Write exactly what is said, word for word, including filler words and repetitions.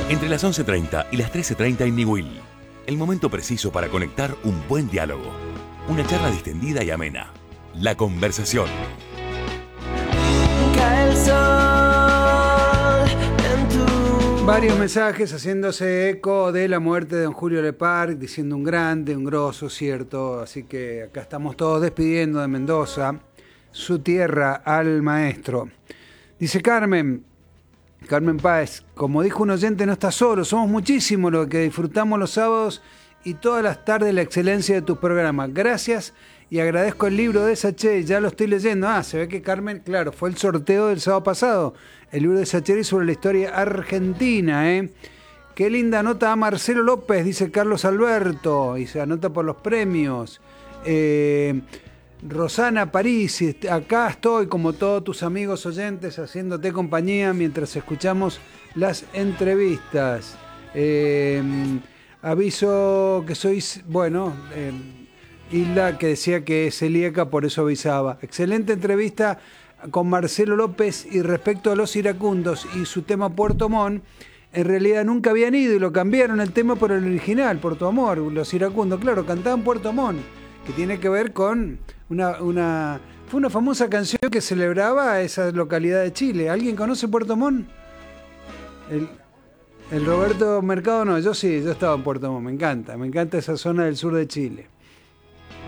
Entre las once treinta y las trece treinta en Niwil. El momento preciso para conectar un buen diálogo. Una charla distendida y amena. La conversación. Cae el sol en tu... Varios mensajes haciéndose eco de la muerte de don Julio Lepar, diciendo un grande, un grosso, cierto. Así que acá estamos todos despidiendo de Mendoza, su tierra, al maestro. Dice Carmen, Carmen Páez, como dijo un oyente, no está solo, somos muchísimos los que disfrutamos los sábados y todas las tardes la excelencia de tus programas. Gracias y agradezco el libro de Sacheri, ya lo estoy leyendo. Ah, se ve que Carmen, claro, fue el sorteo del sábado pasado, el libro de Sacheri sobre la historia argentina, ¿eh? Qué linda nota a Marcelo López, dice Carlos Alberto, y se anota por los premios. Eh... Rosana París, acá estoy como todos tus amigos oyentes haciéndote compañía mientras escuchamos las entrevistas. Eh, aviso que sois, bueno, eh, Hilda que decía que es celíaca, por eso avisaba. Excelente entrevista con Marcelo López y respecto a los iracundos y su tema Puerto Montt, en realidad nunca habían ido y lo cambiaron el tema por el original, por tu amor. Los iracundos, claro, cantaban Puerto Montt, que tiene que ver con una, una... Fue una famosa canción que celebraba a esa localidad de Chile. ¿Alguien conoce Puerto Montt? El, el Roberto Mercado no, yo sí, yo estaba en Puerto Montt, me encanta, me encanta esa zona del sur de Chile.